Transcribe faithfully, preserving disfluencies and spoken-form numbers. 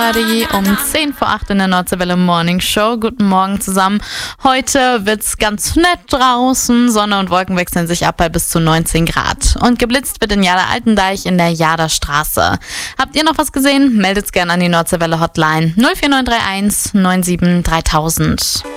Birdie um zehn vor acht in der Nordseewelle Morning Show. Guten Morgen zusammen. Heute wird's ganz nett draußen. Sonne und Wolken wechseln sich ab bei bis zu neunzehn Grad. Und geblitzt wird in Jader-Altendeich in der Jaderstraße. Habt ihr noch was gesehen? Meldet's gerne an die Nordseewelle Hotline null vier neun drei eins neun sieben dreitausend.